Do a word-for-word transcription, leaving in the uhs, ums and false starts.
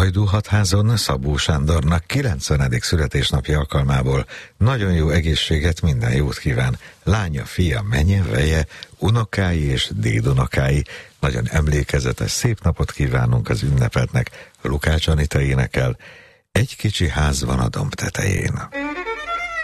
Hajdúhatházon Szabó Sándornak kilencvenedik születésnapja alkalmából nagyon jó egészséget, minden jót kíván lánya, fia, menye, veje, unokái és dédunokái. Nagyon emlékezetes, szép napot kívánunk az ünnepetnek. Lukács Anita énekel, Egy kicsi ház van a domb tetején.